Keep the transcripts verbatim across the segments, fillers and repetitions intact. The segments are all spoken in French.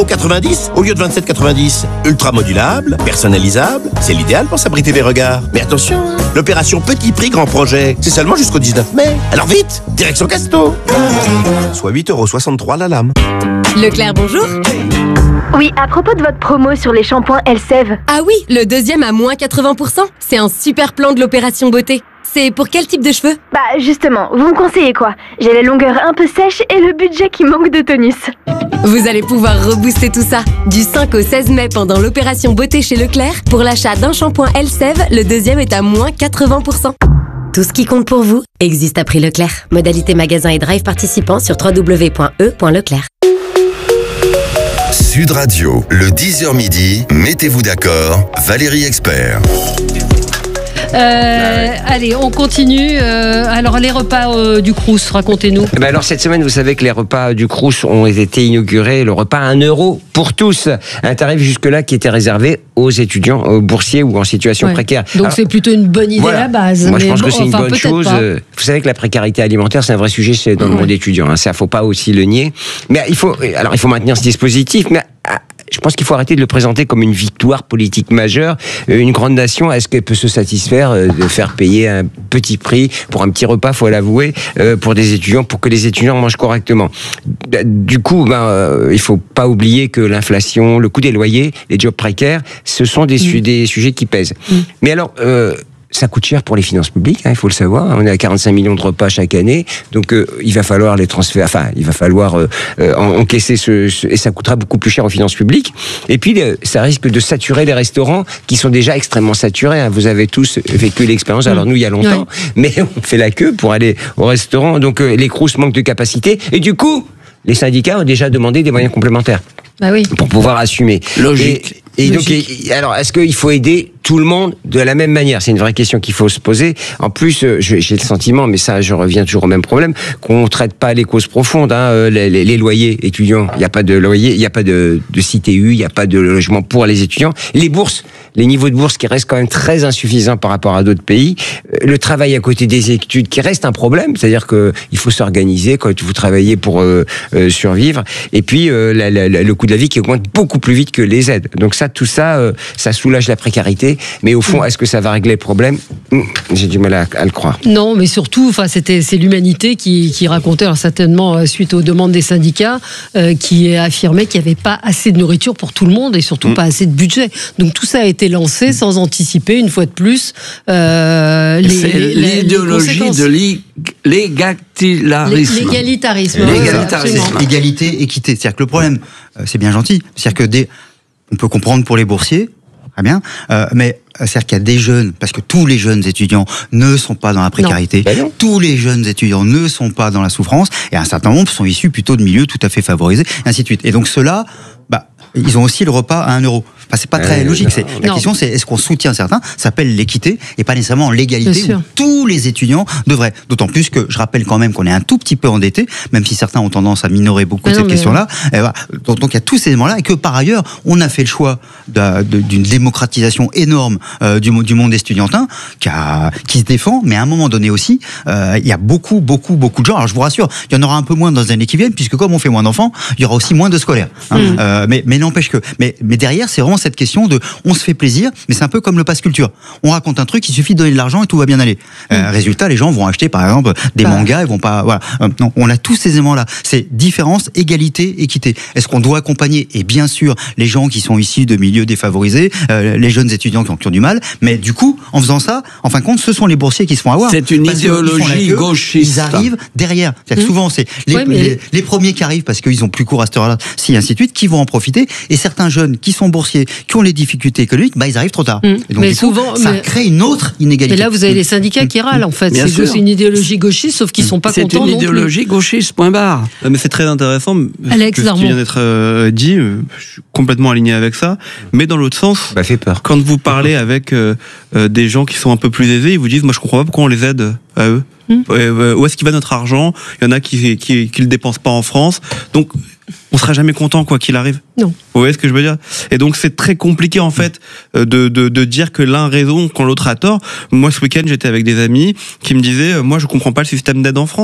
quatre-vingt-dix au lieu de vingt-sept quatre-vingt-dix. Ultra modulable, personnalisable, c'est l'idéal pour s'abriter des regards. Mais attention, l'opération Petit Prix Grand Projet, c'est seulement jusqu'au dix-neuf mai. Alors vite, direction Casto. Soit huit euros soixante-trois la lame. Leclerc, bonjour. Oui, à propos de votre promo sur les shampoings Elseve. Ah oui, le deuxième à moins quatre-vingts pour cent. C'est un super plan de l'opération beauté. C'est pour quel type de cheveux? Bah justement, vous me conseillez quoi? J'ai la longueur un peu sèche et le budget qui manque de tonus. Vous allez pouvoir rebooster tout ça. Du cinq au seize mai pendant l'opération beauté chez Leclerc, pour l'achat d'un shampoing Elseve, le deuxième est à moins quatre-vingts pour cent. Tout ce qui compte pour vous existe à prix Leclerc. Modalité magasin et drive participants sur w w w point e point leclerc. Sud Radio, le dix heures midi, mettez-vous d'accord, Valérie Expert. Euh, ah ouais. Allez, on continue. Euh, alors, les repas euh, du Crous, racontez-nous. Eh ben alors, cette semaine, vous savez que les repas du Crous ont été inaugurés. Le repas à un euro pour tous. Un tarif jusque-là qui était réservé aux étudiants, aux boursiers ou en situation ouais. précaire. Donc, alors, c'est plutôt une bonne idée voilà. à la base. Moi, je pense bon, que c'est enfin, une bonne chose. Pas. Vous savez que la précarité alimentaire, c'est un vrai sujet c'est dans le ouais. monde étudiant. Hein. Ça, faut pas aussi le nier. Mais il faut, alors, il faut maintenir ce dispositif. Mais je pense qu'il faut arrêter de le présenter comme une victoire politique majeure. Une grande nation, est-ce qu'elle peut se satisfaire de faire payer un petit prix pour un petit repas, faut l'avouer, pour des étudiants, pour que les étudiants mangent correctement? Du coup, ben, il faut pas oublier que l'inflation, le coût des loyers, les jobs précaires, ce sont des, mmh. des sujets qui pèsent. Mmh. Mais alors, euh, ça coûte cher pour les finances publiques, hein, il faut le savoir. On est à quarante-cinq millions de repas chaque année, donc euh, il va falloir les transférer, enfin, il va falloir euh, euh, encaisser ce, ce, et ça coûtera beaucoup plus cher aux finances publiques. Et puis, euh, ça risque de saturer les restaurants qui sont déjà extrêmement saturés. Hein. Vous avez tous vécu l'expérience. Alors nous, il y a longtemps, oui. mais on fait la queue pour aller au restaurant. Donc euh, les Crous manquent de capacité, et du coup, les syndicats ont déjà demandé des moyens complémentaires. Bah oui. Pour pouvoir assumer. Logique. Et, et Logique. donc, et, alors, est-ce qu'il faut aider tout le monde de la même manière? C'est une vraie question qu'il faut se poser. En plus, euh, j'ai le sentiment, mais ça, je reviens toujours au même problème, qu'on traite pas les causes profondes. Hein, les, les, les loyers étudiants, il n'y a pas de loyer, il n'y a pas de, de C T U, il n'y a pas de logement pour les étudiants. Les bourses, les niveaux de bourse qui restent quand même très insuffisants par rapport à d'autres pays. Le travail à côté des études qui reste un problème, c'est-à-dire que il faut s'organiser quand vous travaillez pour euh, euh, survivre. Et puis euh, la, la, le coût de la vie qui augmente beaucoup plus vite que les aides. Donc ça, tout ça, euh, ça soulage la précarité. Mais au fond, est-ce que ça va régler le problème? J'ai du mal à, à le croire. Non, mais surtout, enfin, c'était c'est l'humanité qui, qui racontait, alors certainement suite aux demandes des syndicats, euh, qui affirmait qu'il n'y avait pas assez de nourriture pour tout le monde et surtout mmh. pas assez de budget. Donc tout ça a été lancé sans anticiper, une fois de plus, euh, les, c'est les, l'idéologie les de l'égalitarisme. L'égalitarisme. L'égalitarisme. Égalité, équité. C'est-à-dire que le problème, c'est bien gentil. C'est-à-dire que des, on peut comprendre pour les boursiers, très bien, euh, mais c'est-à-dire qu'il y a des jeunes, parce que tous les jeunes étudiants ne sont pas dans la précarité, non. tous les jeunes étudiants ne sont pas dans la souffrance, et un certain nombre sont issus plutôt de milieux tout à fait favorisés, et ainsi de suite. Et donc ceux-là, bah, ils ont aussi le repas à un euro. Enfin, c'est pas très euh, logique. C'est, la non. question, c'est est-ce qu'on soutient certains? Ça s'appelle l'équité et pas nécessairement l'égalité où tous les étudiants devraient. D'autant plus que je rappelle quand même qu'on est un tout petit peu endetté, même si certains ont tendance à minorer beaucoup mais cette question-là. Et voilà. donc, donc il y a tous ces éléments-là et que par ailleurs, on a fait le choix de, de, d'une démocratisation énorme euh, du, du monde estudiantin qui, a, qui se défend, mais à un moment donné aussi, euh, il y a beaucoup, beaucoup, beaucoup de gens. Alors je vous rassure, il y en aura un peu moins dans les années qui viennent, puisque comme on fait moins d'enfants, il y aura aussi moins de scolaires. Hein. Mmh. Euh, mais, mais n'empêche que, mais, mais derrière, c'est vraiment cette question de, on se fait plaisir, mais c'est un peu comme le pass culture. On raconte un truc, il suffit de donner de l'argent et tout va bien aller. Euh, mmh. Résultat, les gens vont acheter, par exemple, des bah. mangas, ils vont pas, voilà. Euh, non, on a tous ces éléments-là. C'est différence, égalité, équité. Est-ce qu'on doit accompagner, et bien sûr, les gens qui sont issus de milieux défavorisés, euh, les jeunes étudiants qui ont, qui ont du mal, mais du coup, en faisant ça, en fin de compte, ce sont les boursiers qui se font avoir. C'est une idéologie gauchiste. Ils arrivent derrière. C'est-à-dire que souvent, c'est les, ouais, mais... les, les premiers qui arrivent parce qu'ils ont plus cours à cette heure-là, si ainsi de suite, qui vont en profiter. Et certains jeunes qui sont boursiers, qui ont les difficultés économiques, bah ils arrivent trop tard. Mmh. Et donc, mais souvent, coup, ça mais... crée une autre inégalité. Mais là, vous avez les syndicats qui râlent, en fait. C'est, c'est une idéologie gauchiste, sauf qu'ils sont pas c'est contents. C'est une idéologie gauchiste. Point barre. Mais c'est très intéressant. Alex ce qui vient d'être euh, dit, euh, je suis complètement aligné avec ça. Mais dans l'autre sens, bah, fait peur. Quand vous parlez avec euh, euh, des gens qui sont un peu plus aisés, ils vous disent, moi je comprends pas pourquoi on les aide à eux. Mmh. Euh, où est-ce qu'il va notre argent? Il y en a qui qui qui le dépensent pas en France. Donc on sera jamais content quoi qu'il arrive. Non. Vous voyez ce que je veux dire? Et donc c'est très compliqué en fait de de de dire que l'un a raison quand l'autre a tort. Moi ce week-end j'étais avec des amis qui me disaient, moi je comprends pas le système d'aide en France.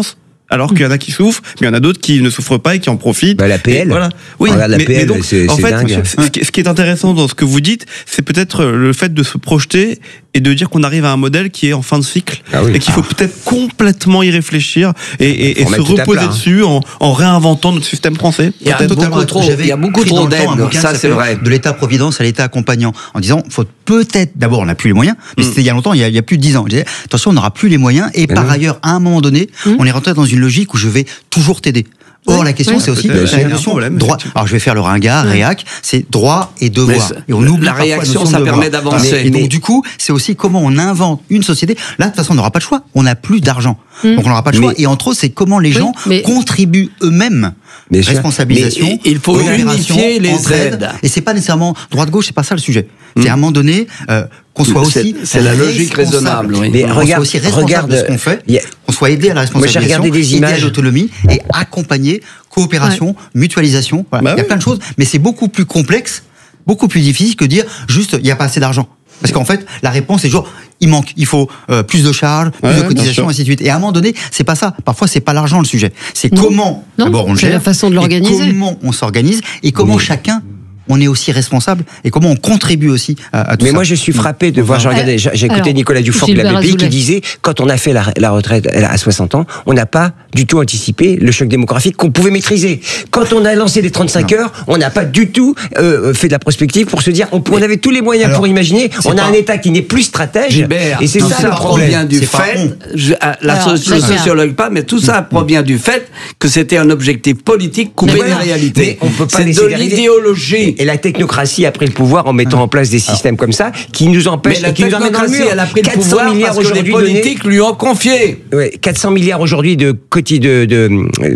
alors qu'il y en a qui souffrent, mais il y en a d'autres qui ne souffrent pas et qui en profitent. Bah, la P L. Et voilà. Oui, Regarde, la mais, P L, mais donc, c'est, en c'est fait, dingue. ce qui, ce qui est intéressant dans ce que vous dites, c'est peut-être le fait de se projeter et de dire qu'on arrive à un modèle qui est en fin de cycle ah oui. et qu'il faut ah. peut-être complètement y réfléchir et, et, et se reposer plat, dessus hein. en, en réinventant notre système français. Il y a beaucoup trop, il y a beaucoup trop d'aides, ça c'est vrai. De l'État-providence à l'État accompagnant, en disant, faut peut-être, d'abord on n'a plus les moyens, mais mm. c'était il y a longtemps, il y a, il y a plus de dix ans. Je disais, attention, on n'aura plus les moyens et mais par non. ailleurs, à un moment donné, mm. on est rentré dans une logique où je vais toujours t'aider. Or, la question, oui, c'est aussi la notion problème, droit. Alors, je vais faire le ringard, oui. réac, c'est droit et devoir. Et on oublie la réaction, ça permet d'avancer. Et donc, du coup, c'est aussi comment on invente une société. Là, de toute façon, on n'aura pas de choix. On n'a plus d'argent. Mmh. Donc, on n'aura pas de choix. Mais, et entre autres, c'est comment les oui, gens mais, contribuent eux-mêmes. Mais responsabilisation. Mais, il faut unifier les aides. Et c'est pas nécessairement droite-gauche, c'est pas ça le sujet. Mmh. C'est à un moment donné, euh, qu'on soit aussi. C'est la logique raisonnable. Oui. Mais on regarde, soit aussi responsable regarde, de ce qu'on fait, a, qu'on soit aidé à la responsabilisation, aidé à l'autonomie et accompagné, coopération, ouais. mutualisation. Voilà. Bah il y a oui. plein de choses, mais c'est beaucoup plus complexe, beaucoup plus difficile que dire juste il n'y a pas assez d'argent. Parce qu'en fait, la réponse est toujours il manque, il faut euh, plus de charges, plus ouais, de cotisations, ainsi de suite. Et à un moment donné, c'est pas ça. Parfois, c'est pas l'argent le sujet. C'est non. comment d'abord on le gère, la façon de l'organiser, comment on s'organise et comment oui. chacun. On est aussi responsable et comment on contribue aussi à, à tout Mais ça. moi, je suis frappé de voir, je regardais, j'ai écouté Nicolas Dufour de la B P I qui disait, quand on a fait la, la retraite à soixante ans, on n'a pas du tout anticipé le choc démographique qu'on pouvait maîtriser. Quand on a lancé les trente-cinq non. heures, on n'a pas du tout euh, fait de la prospective pour se dire, on, on avait tous les moyens Alors, pour imaginer, on a pas... un État qui n'est plus stratège. Gilbert, et c'est ça, ça le problème. Du fait, je, la Alors, so le sociologue pas, mais tout ça provient du fait que c'était un objectif politique coupé des réalités. C'est de l'idéologie. Et la technocratie a pris le pouvoir en mettant en place des systèmes Alors, comme ça qui nous empêchent, mais la qui nous emmènent dans le mur. Elle a pris le pouvoir parce que les politiques lui ont confié. Ouais, quatre cents milliards aujourd'hui de de de, de,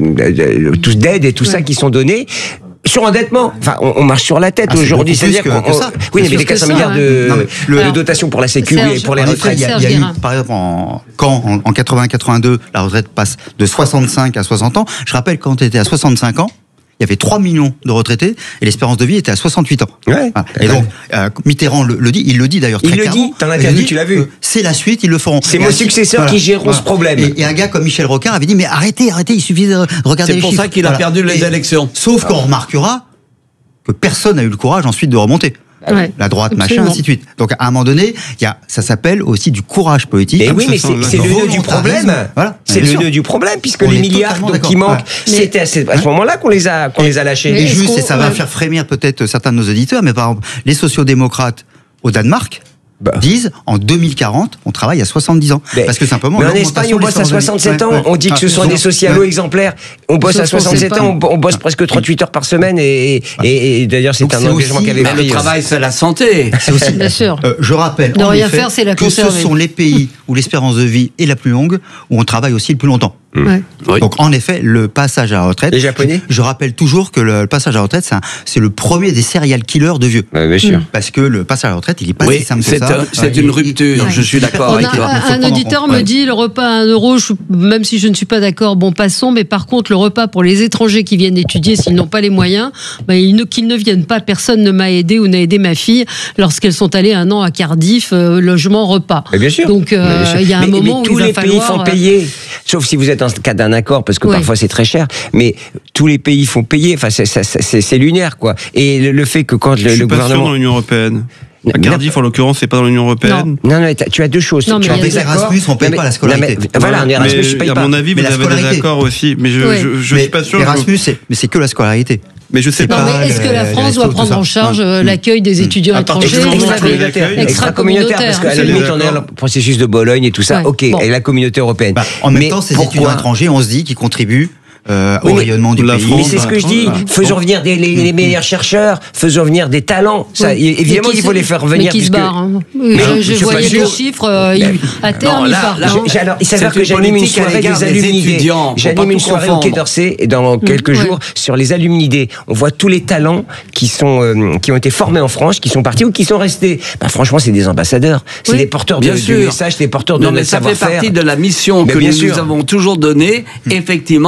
de, de tous d'aide et tout ouais. ça qui sont donnés. Sur endettement, enfin, on, on marche sur la tête ah, aujourd'hui. C'est-à-dire que, que ça. Oui, mais les quatre cents milliards de, hein. de, de dotation pour la Sécu et pour les retraites. Il y a, il y a eu, par exemple, en, quand en, en quatre-vingts quatre-vingt-deux, la retraite passe de soixante-cinq à soixante ans. Je rappelle quand on était à soixante-cinq ans. Il y avait trois millions de retraités et l'espérance de vie était à soixante-huit ans. Ouais, voilà. Et donc, euh, Mitterrand le, le dit, il le dit d'ailleurs très clairement. Il le dit, t'en as interview, tu l'as vu. Euh, c'est la suite, ils le feront. C'est mon successeur voilà. qui géreront voilà. ce problème. Et, et un gars comme Michel Rocard avait dit, mais arrêtez, arrêtez, il suffit de regarder les chiffres. C'est pour ça qu'il a voilà. perdu les et, élections. Sauf qu'on remarquera que personne n'a eu le courage ensuite de remonter. Ouais. La droite, Absolument. machin, ainsi de suite. Donc, à un moment donné, il y a, ça s'appelle aussi du courage politique. Et oui, mais c'est, c'est le nœud du problème. Voilà. C'est le nœud du problème, puisque on les milliards donc, qui manquent, ouais. c'était à ce, à ce moment-là qu'on les a, qu'on les a lâchés. Et juste, et ça va faire frémir peut-être certains de nos auditeurs, mais par exemple, les sociodémocrates au Danemark, Bah. disent en deux mille quarante, on travaille à soixante-dix ans. Mais, parce que simplement. Mais en Espagne, on bosse à soixante-sept ans. Ouais, ouais. On dit que ah, ce sont des socialos ouais. exemplaires. On bosse à soixante-sept ans. On, on bosse presque trente-huit heures par semaine. Et, et, et, et d'ailleurs, c'est Donc un c'est engagement qu'avait pris. Le travail, c'est la santé. C'est aussi. Bien sûr. Euh, je rappelle. Ne rien effet, faire, c'est la que conserver. Ce sont les pays où l'espérance de vie est la plus longue, où on travaille aussi le plus longtemps. Mmh. Ouais. Oui. Donc en effet, le passage à la retraite. Les Japonais. Je, je rappelle toujours que le, le passage à la retraite, c'est, un, c'est le premier des serial killers de vieux. Ouais, bien sûr. Mmh. Parce que le passage à la retraite, il est pas oui, si simple c'est que ça. Un, c'est une rupture. Ouais. Je suis d'accord avec toi. Un, un auditeur me dit le repas à un euro, je, même si je ne suis pas d'accord, bon passons. Mais par contre, le repas pour les étrangers qui viennent étudier, s'ils n'ont pas les moyens, ben, ils ne, qu'ils ne viennent pas. Personne ne m'a aidé ou n'a aidé ma fille lorsqu'elles sont allées un an à Cardiff, euh, logement, repas. Mais bien sûr. Donc euh, il y a un mais, moment mais où tous il les va pays falloir, font payer, sauf si vous êtes dans le cadre d'un accord. Parce que oui. parfois c'est très cher, mais tous les pays font payer. Enfin, c'est, c'est, c'est, c'est lunaire, quoi. Et le, le fait que quand le, Je suis le pas gouvernement sûr dans l'Union européenne. À Cardiff, en l'occurrence, c'est pas dans l'Union européenne. Non, non, tu as deux choses. Non, tu mais as des Erasmus, on paye pas la scolarité. Non, mais, voilà, en Erasmus, mais, je paye à pas. mon avis, vous avez des accords aussi, mais je, oui. je, je mais suis pas sûr. Erasmus, c'est, mais c'est que la scolarité. Mais je sais non, pas. Mais est-ce que la France doit prendre en charge l'accueil des étudiants étrangers extra-communautaire, parce qu'à la limite, on est dans le processus de Bologne et tout ça. Ok, et la communauté européenne. En même temps, ces étudiants étrangers, on se dit qu'ils contribuent. Euh, oui, au rayonnement du pays. Mais c'est ce que je dis. Faisons venir des, les, les meilleurs chercheurs, faisons venir des talents. Ça, oui. Évidemment, il faut les faire venir. Mais qui se barrent. Hein. Oui, mais je, je voyais des chiffres. Euh, il, à terme, ils partent. Alors, il s'avère que j'anime une soirée des alumnidés. J'anime une soirée au Quai d'Orsay dans quelques jours sur les alumnidés. On voit tous les talents qui sont qui ont été formés en France, qui sont partis ou qui sont restés. Bah, franchement, c'est des ambassadeurs. C'est des porteurs de messages, des porteurs de savoir-faire. Ça fait partie de la mission que nous avons toujours donnée. Effectivement,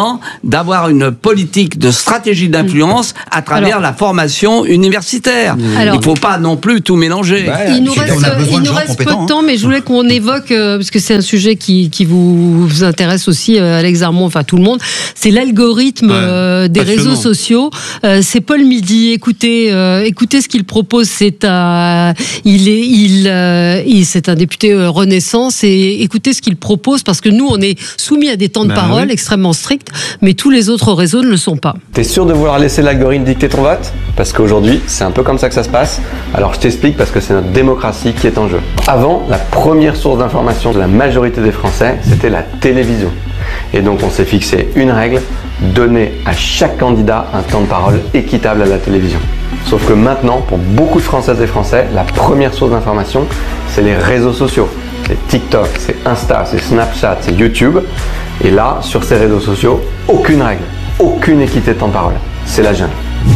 d'avoir une politique de stratégie d'influence à travers Alors, la formation universitaire. Alors, il ne faut pas non plus tout mélanger. Bah, il nous reste, il nous reste peu de temps, mais je voulais qu'on évoque, euh, parce que c'est un sujet qui, qui vous, vous intéresse aussi, euh, Alex Armand, enfin tout le monde, c'est l'algorithme ouais, euh, des passionnant. réseaux sociaux. Euh, c'est Paul Midi. Écoutez, euh, écoutez ce qu'il propose. C'est un, il est, il, euh, il c'est un député euh, Renaissance, et écoutez ce qu'il propose, parce que nous, on est soumis à des temps de bah, parole oui. extrêmement stricts, mais tous les autres réseaux ne le sont pas. T'es sûr de vouloir laisser l'algorithme dicter ton vote ? Parce qu'aujourd'hui, c'est un peu comme ça que ça se passe. Alors je t'explique, parce que c'est notre démocratie qui est en jeu. Avant, la première source d'information de la majorité des Français, c'était la télévision. Et donc on s'est fixé une règle, donner à chaque candidat un temps de parole équitable à la télévision. Sauf que maintenant, pour beaucoup de Françaises et Français, la première source d'information, c'est les réseaux sociaux. C'est TikTok, c'est Insta, c'est Snapchat, c'est YouTube. Et là, sur ces réseaux sociaux, aucune règle, aucune équité de temps de parole. C'est la jungle.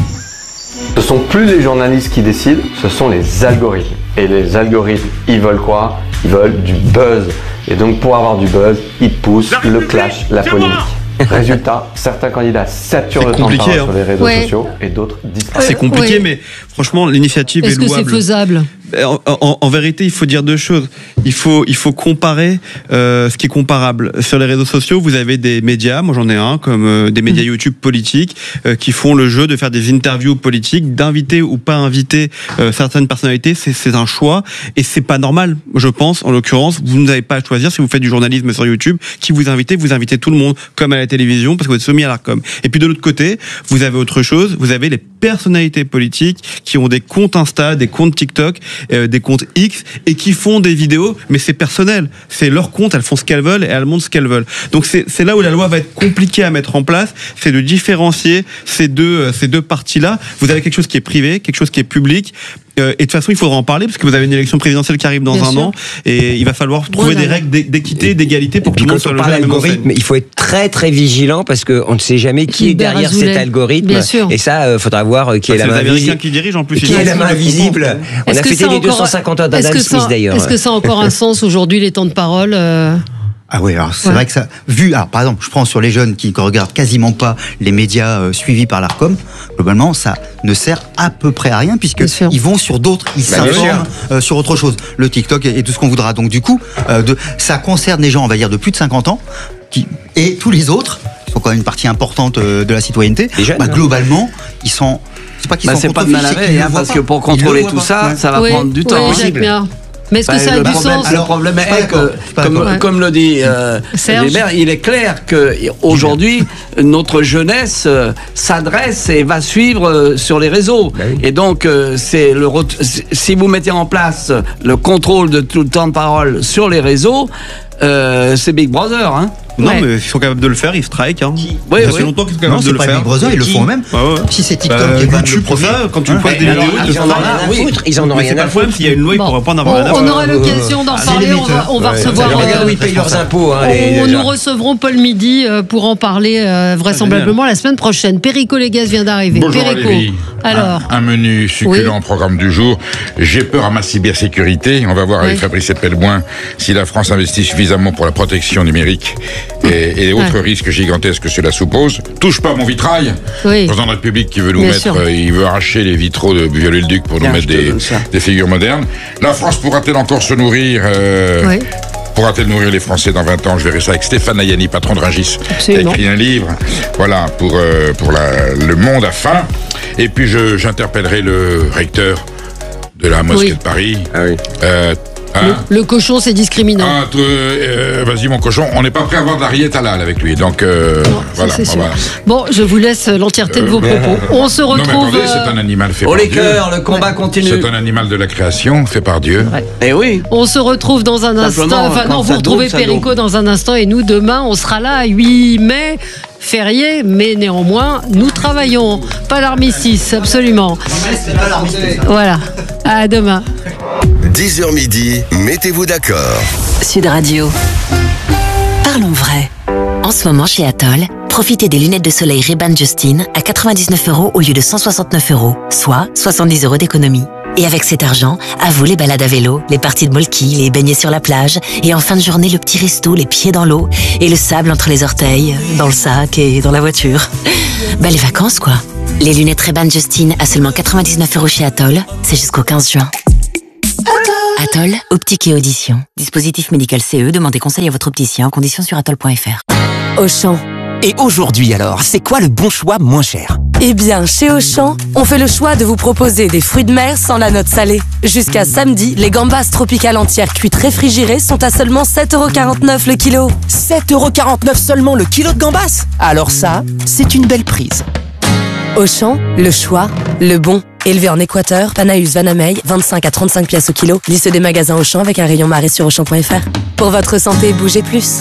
Ce sont plus les journalistes qui décident, ce sont les algorithmes. Et les algorithmes, ils veulent quoi ? Ils veulent du buzz. Et donc pour avoir du buzz, ils poussent le clash, la polémique. Résultat, certains candidats saturent le temps de parole hein. sur les réseaux ouais. sociaux et d'autres disparaissent. C'est compliqué, ouais. mais franchement, l'initiative est, est louable. Est-ce que c'est faisable ? En, en, en vérité, il faut dire deux choses. Il faut, il faut comparer euh, ce qui est comparable. Sur les réseaux sociaux, vous avez des médias, moi j'en ai un, comme euh, des médias YouTube politiques, euh, qui font le jeu de faire des interviews politiques, d'inviter ou pas inviter euh, certaines personnalités. C'est, c'est un choix et c'est pas normal, je pense. En l'occurrence, vous n'avez pas à choisir si vous faites du journalisme sur YouTube. Qui vous invitez, vous invitez tout le monde, comme à la télévision, parce que vous êtes soumis à l'Arcom. Et puis de l'autre côté, vous avez autre chose. Vous avez les personnalités politiques qui ont des comptes Insta, des comptes TikTok, euh, des comptes X, et qui font des vidéos, mais c'est personnel. C'est leur compte, elles font ce qu'elles veulent et elles montrent ce qu'elles veulent. Donc c'est, c'est là où la loi va être compliquée à mettre en place, c'est de différencier ces deux, ces deux parties-là. Vous avez quelque chose qui est privé, quelque chose qui est public. Euh, et de toute façon, il faudra en parler parce que vous avez une élection présidentielle qui arrive dans Bien un sûr. an et il va falloir trouver bon, des règles d'équité, d'égalité pour que tout le monde soit le même. L'algorithme, il faut être très très vigilant parce qu'on ne sait jamais qui est derrière cet algorithme. Bien sûr. Et ça, il euh, faudra voir qui est la main invisible. C'est les Américains qui dirigent en plus. Qui est la main invisible. On a fêté les deux cent cinquante ans d'Adam Smith d'ailleurs. Est-ce que ça a encore un sens aujourd'hui, les temps de parole euh... Ah oui, alors c'est ouais. vrai que ça, vu, alors par exemple, je prends sur les jeunes qui ne regardent quasiment pas les médias euh, suivis par l'Arcom, globalement, ça ne sert à peu près à rien puisque ils vont sur d'autres, ils bah, s'informent euh, sur autre chose, le TikTok et, et tout ce qu'on voudra. Donc du coup, euh, de, ça concerne des gens, on va dire, de plus de cinquante ans, qui, et tous les autres, qui sont quand même une partie importante euh, de la citoyenneté, jeunes, bah, globalement, ils sont... C'est pas qu'ils bah, sont c'est pas de mal à veille, hein, parce pas. que pour contrôler tout ça, ouais. ça va oui, prendre du temps. Oui, Mais est-ce que bah, ça a du problème, sens ? Le problème est que, comme, ouais. comme le dit euh, Hébert, il est clair qu'aujourd'hui, notre jeunesse euh, s'adresse et va suivre euh, sur les réseaux. Bah oui. Et donc, euh, c'est le ret- si vous mettez en place le contrôle de tout le temps de parole sur les réseaux, euh, c'est Big Brother, hein. Non, ouais. mais ils sont capables de le faire, ils strike. Hein. Oui, ça fait oui. longtemps qu'ils sont capables non, de le faire. Big Brother, ils le font même. Ah ouais. Si c'est TikTok bah, qui est YouTube, pour ça, quand tu hein, postes des vidéos, ils en ont rien à foutre. Ils en ont rien à foutre. S'il y a une loi, ils ne pourraient pas en avoir rien à foutre. On aura l'occasion d'en parler. On va recevoir. Regarde où ils payent leurs impôts. Nous recevrons Paul Midi pour en parler vraisemblablement la semaine prochaine. Perico Légas vient d'arriver. Bonjour Perico. Alors, un, un menu succulent oui. programme du jour. J'ai peur à ma cybersécurité. On va voir oui. avec Fabrice Epelboin si la France investit suffisamment pour la protection numérique et, et les autres ouais. risques gigantesques que cela suppose. Touche pas à mon vitrail. Oui. Le président de la République qui veut nous Bien mettre, euh, il veut arracher les vitraux de Viollet-le-Duc pour Bien, nous mettre des, des figures modernes. La France pourra-t-elle encore se nourrir euh, oui. Pourra-t-elle nourrir les Français dans vingt ans ? Je verrai ça avec Stéphane Ayani, patron de Rungis, qui a écrit un livre, voilà, pour, euh, pour la, le monde à faim. Et puis je, j'interpellerai le recteur de la mosquée oui. de Paris. Ah oui. Euh, Hein le, le cochon, c'est discriminant. Ah, toi, euh, vas-y, mon cochon. On n'est pas prêt à avoir de la rillette halal avec lui. Donc, euh, non, voilà. Ça, c'est bon, sûr. Bon, je vous laisse l'entièreté euh, de vos propos. Euh, On se retrouve. Non, mais attendez, c'est un animal fait Au par les Dieu. cœurs, le combat ouais. continue. C'est un animal de la création, fait par Dieu. Ouais. Et oui. On se retrouve dans un instant. Enfin, non, vous retrouvez Perico dans un instant. Et nous, demain, on sera là, huit mai. Férié, mais néanmoins, nous travaillons. Pas l'armistice, absolument. Voilà. À demain. dix heures midi, mettez-vous d'accord. Sud Radio. Parlons vrai. En ce moment, chez Atoll, profitez des lunettes de soleil Ray-Ban Justin à quatre-vingt-dix-neuf euros au lieu de cent soixante-neuf euros, soit soixante-dix euros d'économie. Et avec cet argent, à vous les balades à vélo, les parties de molki, les baignets sur la plage, et en fin de journée le petit resto, les pieds dans l'eau, et le sable entre les orteils, dans le sac et dans la voiture. Bah les vacances quoi. Les lunettes Ray-Ban Justin à seulement quatre-vingt-dix-neuf euros chez Atoll, c'est jusqu'au quinze juin. Atoll, optique et audition. Dispositif médical C E, demandez conseil à votre opticien en conditions sur atoll point f r. Auchan. Et aujourd'hui alors, c'est quoi le bon choix moins cher ? Eh bien, chez Auchan, on fait le choix de vous proposer des fruits de mer sans la note salée. Jusqu'à samedi, les gambas tropicales entières cuites réfrigérées sont à seulement sept euros quarante-neuf le kilo. sept euros quarante-neuf seulement le kilo de gambas ? Alors ça, c'est une belle prise. Auchan, le choix, le bon. Élevé en Équateur, Panaeus Vanamey, vingt-cinq à trente-cinq pièces au kilo. Liste des magasins Auchan avec un rayon marée sur auchan point f r. Pour votre santé, bougez plus.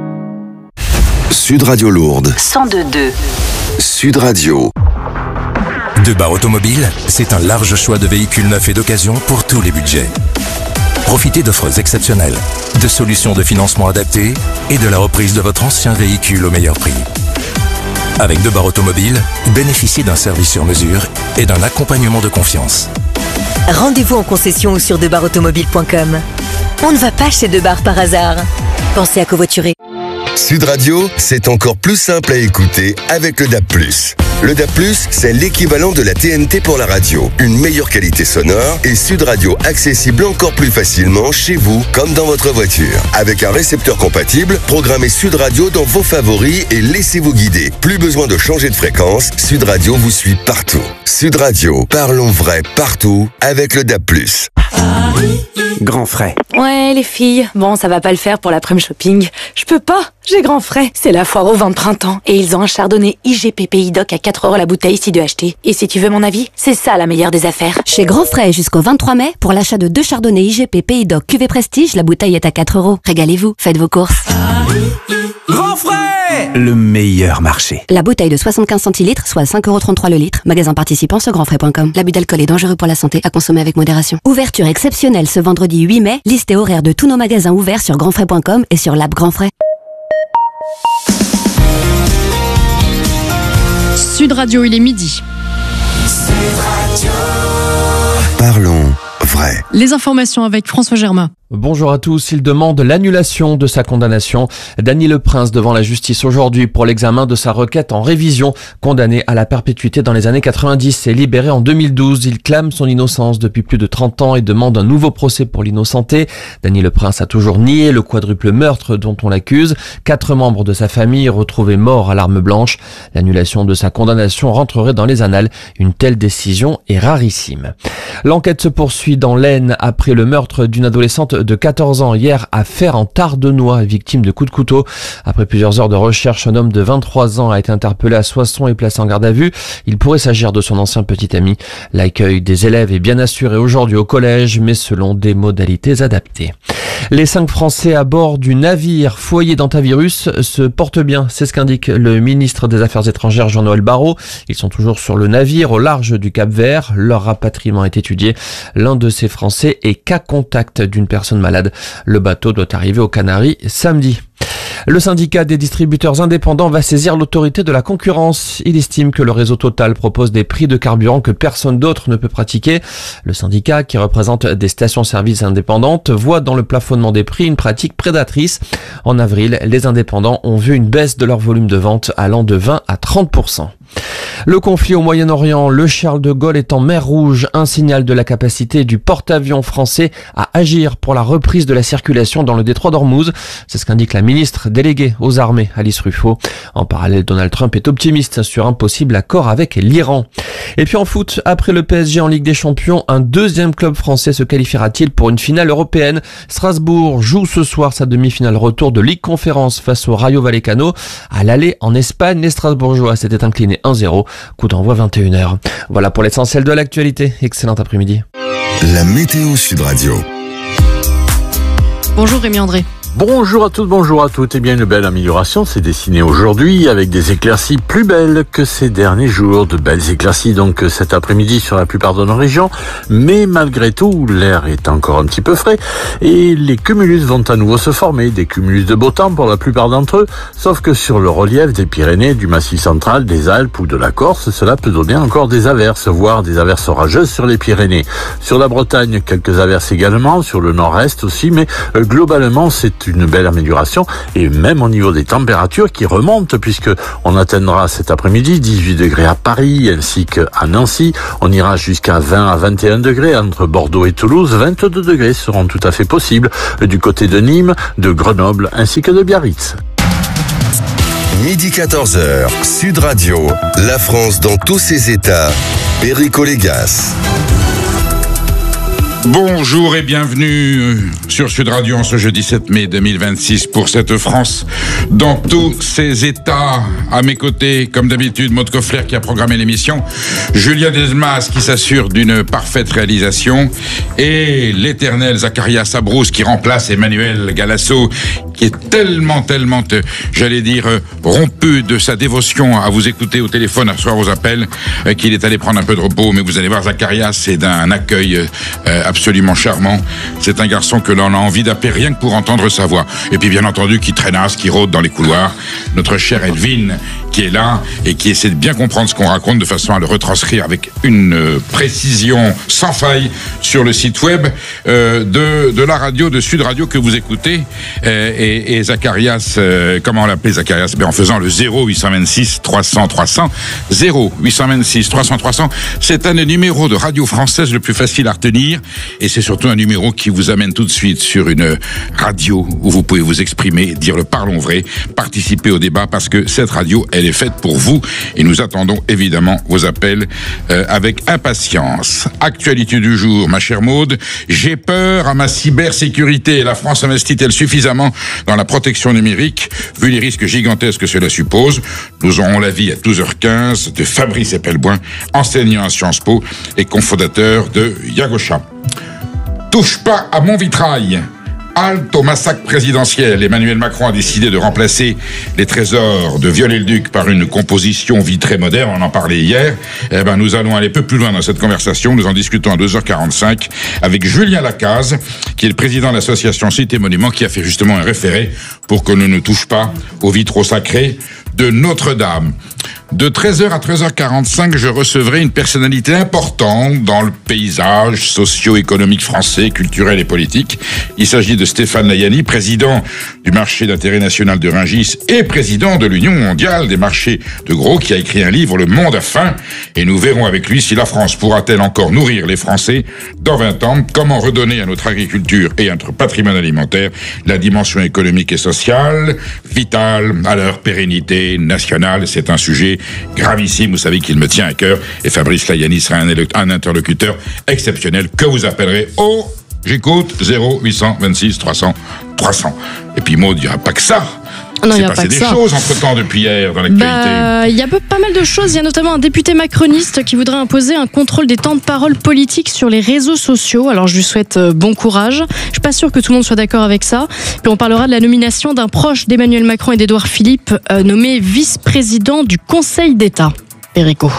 Sud Radio Lourdes. cent deux virgule deux. Sud Radio. Debar Automobile, c'est un large choix de véhicules neufs et d'occasion pour tous les budgets. Profitez d'offres exceptionnelles, de solutions de financement adaptées et de la reprise de votre ancien véhicule au meilleur prix. Avec Debar Automobile, bénéficiez d'un service sur mesure et d'un accompagnement de confiance. Rendez-vous en concession ou sur debar automobile point com. On ne va pas chez Debar par hasard. Pensez à covoiturer. Sud Radio, c'est encore plus simple à écouter avec le D A B plus. Le D A B plus, c'est l'équivalent de la T N T pour la radio. Une meilleure qualité sonore et Sud Radio accessible encore plus facilement chez vous comme dans votre voiture. Avec un récepteur compatible, programmez Sud Radio dans vos favoris et laissez-vous guider. Plus besoin de changer de fréquence, Sud Radio vous suit partout. Sud Radio, parlons vrai partout avec le D A B plus. Grand frais. Ouais, les filles. Bon, ça va pas le faire pour l'après-midi shopping. Je peux pas. J'ai grand frais. C'est la foire au vin de printemps. Et ils ont un chardonnay I G P Pays Doc à quatre euros la bouteille si de acheter. Et si tu veux mon avis, c'est ça la meilleure des affaires. Chez Grand Frais jusqu'au vingt-trois mai, pour l'achat de deux chardonnays I G P Pays Doc Cuvée Prestige, la bouteille est à quatre euros. Régalez-vous, faites vos courses. Grand frais, le meilleur marché. La bouteille de soixante-quinze centilitres, soit cinq euros trente-trois le litre. Magasin participant sur grand frais point com. L'abus d'alcool est dangereux pour la santé, à consommer avec modération. Ouverture exceptionnelle ce vendredi huit mai. Liste et horaire de tous nos magasins ouverts sur grand frais point com et sur l'app Grand Frais. Sud Radio, il est midi. Parlons vrai. Les informations avec François Germain. Bonjour à tous. Il demande l'annulation de sa condamnation. Dany Leprince devant la justice aujourd'hui pour l'examen de sa requête en révision. Condamné à la perpétuité dans les années quatre-vingt-dix et libéré en deux mille douze, il clame son innocence depuis plus de trente ans et demande un nouveau procès pour l'innocenté. Dany Leprince a toujours nié le quadruple meurtre dont on l'accuse. Quatre membres de sa famille retrouvés morts à l'arme blanche. L'annulation de sa condamnation rentrerait dans les annales. Une telle décision est rarissime. L'enquête se poursuit dans l'Aisne après le meurtre d'une adolescente de quatorze ans hier à Fère en Tardenois, victime de coups de couteau. Après plusieurs heures de recherche, un homme de vingt-trois ans a été interpellé à Soissons et placé en garde à vue. Il pourrait s'agir de son ancien petit ami. L'accueil des élèves est bien assuré aujourd'hui au collège, mais selon des modalités adaptées. Les cinq Français à bord du navire foyer d'Antavirus se portent bien, c'est ce qu'indique le ministre des Affaires étrangères Jean-Noël Barrot. Ils sont toujours sur le navire au large du Cap-Vert. Leur rapatriement est étudié. L'un de ces Français est cas contact d'une personne malade. Le bateau doit arriver aux Canaries samedi. Le syndicat des distributeurs indépendants va saisir l'autorité de la concurrence. Il estime que le réseau Total propose des prix de carburant que personne d'autre ne peut pratiquer. Le syndicat, qui représente des stations-service indépendantes, voit dans le plafonnement des prix une pratique prédatrice. En avril, les indépendants ont vu une baisse de leur volume de vente allant de vingt à trente pour cent. Le conflit au Moyen-Orient, le Charles de Gaulle est en mer Rouge, un signal de la capacité du porte-avions français à agir pour la reprise de la circulation dans le détroit d'Ormuz. C'est ce qu'indique la ministre déléguée aux armées, Alice Ruffo. En parallèle, Donald Trump est optimiste sur un possible accord avec l'Iran. Et puis en foot, après le P S G en Ligue des Champions, un deuxième club français se qualifiera-t-il pour une finale européenne? Strasbourg joue ce soir sa demi-finale retour de Ligue Conférence face au Rayo Vallecano. À l'aller en Espagne, les Strasbourgeois s'étaient inclinés un zéro. Coup d'envoi vingt et une heures. Voilà pour l'essentiel de l'actualité. Excellent après-midi. La météo Sud Radio. Bonjour Rémi André. Bonjour à toutes, bonjour à toutes. Eh bien, une belle amélioration s'est dessinée aujourd'hui avec des éclaircies plus belles que ces derniers jours. De belles éclaircies donc cet après-midi sur la plupart de nos régions. Mais malgré tout, l'air est encore un petit peu frais et les cumulus vont à nouveau se former. Des cumulus de beau temps pour la plupart d'entre eux. Sauf que sur le relief des Pyrénées, du Massif central, des Alpes ou de la Corse, cela peut donner encore des averses, voire des averses orageuses sur les Pyrénées. Sur la Bretagne, quelques averses également. Sur le nord-est aussi, mais euh, globalement, c'est une belle amélioration et même au niveau des températures qui remontent puisque on atteindra cet après-midi dix-huit degrés à Paris ainsi qu'à Nancy. On ira jusqu'à vingt à vingt et un degrés entre Bordeaux et Toulouse. vingt-deux degrés seront tout à fait possibles du côté de Nîmes, de Grenoble ainsi que de Biarritz. Midi quatorze heures, Sud Radio, la France dans tous ses états, Perico Légas. Bonjour et bienvenue sur Sud Radio en ce jeudi sept mai deux mille vingt-six pour cette France dans tous ses états. À mes côtés, comme d'habitude, Maud Koffler qui a programmé l'émission, Julia Desmas qui s'assure d'une parfaite réalisation et l'éternel Zacharias Abrousse qui remplace Emmanuel Galasso qui est tellement, tellement, j'allais dire, rompu de sa dévotion à vous écouter au téléphone, à recevoir vos appels, qu'il est allé prendre un peu de repos. Mais vous allez voir, Zacharias, c'est d'un accueil euh, absolument charmant. C'est un garçon que l'on a envie d'appeler rien que pour entendre sa voix. Et puis bien entendu, qui traînasse, qui rôde dans les couloirs. Notre chère Elvine, qui est là et qui essaie de bien comprendre ce qu'on raconte de façon à le retranscrire avec une euh, précision sans faille sur le site web euh, de, de la radio, de Sud Radio que vous écoutez. Euh, et, et Zacharias, euh, comment on l'appelait Zacharias? Ben, en faisant le zéro huit cent vingt-six trois cents trois cents. zéro huit cent vingt-six trois cents trois cents. C'est un des numéros de radio française le plus facile à retenir. Et c'est surtout un numéro qui vous amène tout de suite sur une radio où vous pouvez vous exprimer, dire le parlons vrai, participer au débat parce que cette radio, elle est faite pour vous et nous attendons évidemment vos appels euh, avec impatience. Actualité du jour, ma chère Maude, j'ai peur à ma cybersécurité. La France investit-elle suffisamment dans la protection numérique vu les risques gigantesques que cela suppose? Nous aurons l'avis à douze heures quinze de Fabrice Epelboin, enseignant à Sciences Po et cofondateur de Yagosha. Touche pas à mon vitrail. Halte au massacre présidentiel. Emmanuel Macron a décidé de remplacer les trésors de Viollet-le-Duc par une composition vitrée moderne. On en parlait hier. Eh ben, nous allons aller un peu plus loin dans cette conversation. Nous en discutons à deux heures quarante-cinq avec Julien Lacaze, qui est le président de l'association Cité Monument, qui a fait justement un référé pour que l'on ne touche pas aux vitraux sacrés de Notre-Dame. De treize heures à treize heures quarante-cinq, je recevrai une personnalité importante dans le paysage socio-économique français, culturel et politique. Il s'agit de Stéphane Layani, président du marché d'intérêt national de Rungis et président de l'Union mondiale des marchés de gros, qui a écrit un livre, Le Monde a faim. Et nous verrons avec lui si la France pourra-t-elle encore nourrir les Français dans vingt ans, comment redonner à notre agriculture et à notre patrimoine alimentaire la dimension économique et sociale, vitale à leur pérennité nationale. C'est un sujet gravissime, vous savez qu'il me tient à cœur et Fabrice Layani sera un, un interlocuteur exceptionnel que vous appellerez au, j'écoute, zéro huit cent vingt-six trois cents trois cents. Et puis Maud, il n'y a pas que ça. Non, il s'est passé des ça. choses entre-temps depuis hier dans l'actualité. Bah, il y a pas mal de choses. Il y a notamment un député macroniste qui voudrait imposer un contrôle des temps de parole politique sur les réseaux sociaux. Alors je lui souhaite bon courage. Je suis pas sûre que tout le monde soit d'accord avec ça. Puis on parlera de la nomination d'un proche d'Emmanuel Macron et d'Édouard Philippe, euh, nommé vice-président du Conseil d'État. Perico.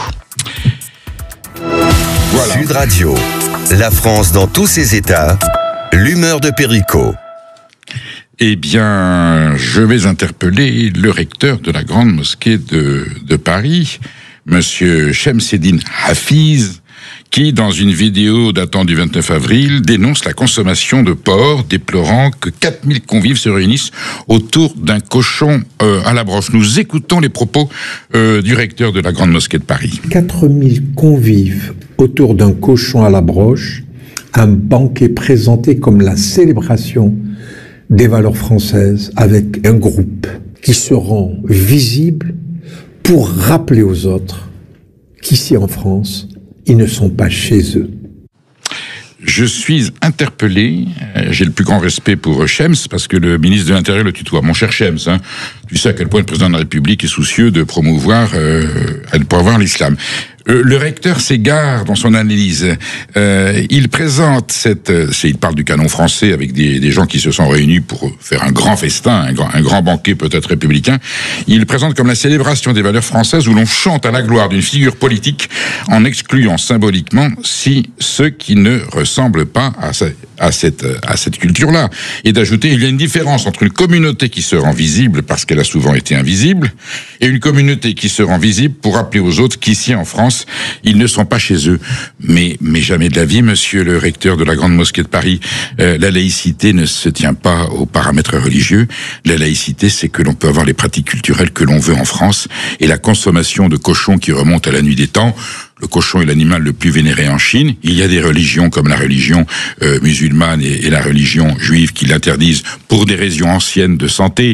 Voilà. Sud Radio, la France dans tous ses états, l'humeur de Perico. Eh bien, je vais interpeller le recteur de la Grande Mosquée de, de Paris, Monsieur Chemseddine Hafiz, qui, dans une vidéo datant du vingt-neuf avril, dénonce la consommation de porc, déplorant que quatre mille convives se réunissent autour d'un cochon euh, à la broche. Nous écoutons les propos euh, du recteur de la Grande Mosquée de Paris. quatre mille convives autour d'un cochon à la broche, un banquet présenté comme la célébration des valeurs françaises avec un groupe qui se rend visible pour rappeler aux autres qu'ici en France, ils ne sont pas chez eux. Je suis interpellé, j'ai le plus grand respect pour Chems, parce que le ministre de l'Intérieur le tutoie. Mon cher Chems, hein, tu sais à quel point le président de la République est soucieux de promouvoir, euh, de promouvoir l'islam. Euh, le recteur s'égare dans son analyse. Euh, il présente cette, c'est, il parle du canon français avec des, des gens qui se sont réunis pour faire un grand festin, un grand, un grand banquet peut-être républicain. Il présente comme la célébration des valeurs françaises où l'on chante à la gloire d'une figure politique en excluant symboliquement si ceux qui ne ressemblent pas à, ce, à cette, à cette culture-là. Et d'ajouter, il y a une différence entre une communauté qui se rend visible parce qu'elle a souvent été invisible et une communauté qui se rend visible pour rappeler aux autres qu'ici en France, ils ne sont pas chez eux. Mais, mais jamais de la vie, monsieur le recteur de la Grande Mosquée de Paris, euh, la laïcité ne se tient pas aux paramètres religieux. La laïcité, c'est que l'on peut avoir les pratiques culturelles que l'on veut en France, et la consommation de cochons qui remonte à la nuit des temps. Le cochon est l'animal le plus vénéré en Chine. Il y a des religions comme la religion euh, musulmane et, et la religion juive qui l'interdisent pour des raisons anciennes de santé,